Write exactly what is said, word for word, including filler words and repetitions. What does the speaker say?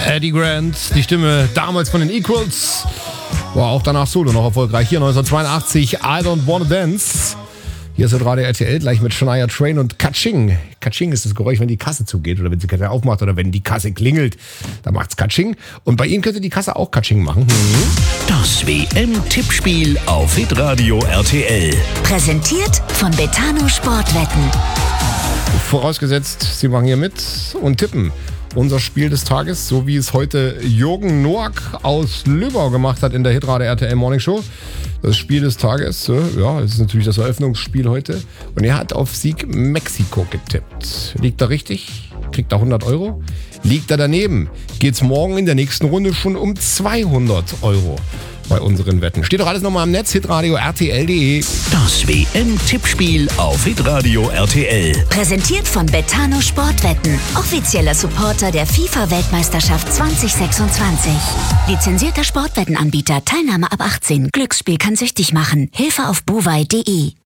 Eddie Grant, die Stimme damals von den Equals, war auch danach solo noch erfolgreich. Hier neunzehnhundertzweiundachtzig, I Don't Wanna Dance. Hier ist das Radio R T L gleich mit Shania Twain und Katsching. Katsching ist das Geräusch, wenn die Kasse zugeht oder wenn sie die Kasse aufmacht oder wenn die Kasse klingelt. Da macht's Katsching. Und bei Ihnen könnte die Kasse auch Katsching machen. Mhm. Das W M-Tippspiel auf Hitradio R T L. Präsentiert von Betano Sportwetten. Vorausgesetzt, Sie machen hier mit und tippen. Unser Spiel des Tages, so wie es heute Jürgen Noack aus Lübau gemacht hat in der Hitradio R T L Morning Show. Das Spiel des Tages, ja, das ist natürlich das Eröffnungsspiel heute. Und er hat auf Sieg Mexiko getippt. Liegt er richtig? Kriegt er hundert Euro? Liegt er daneben? Geht's morgen in der nächsten Runde schon um zweihundert Euro bei unseren Wetten. Steht doch alles nochmal am Netz, hitradio R T L punkt de. Das W M-Tippspiel auf Hitradio R T L. Präsentiert von Betano Sportwetten. Offizieller Supporter der FIFA-Weltmeisterschaft zwanzig sechsundzwanzig. Lizenzierter Sportwettenanbieter. Teilnahme ab achtzehn. Glücksspiel kann süchtig machen. Hilfe auf buwei punkt de.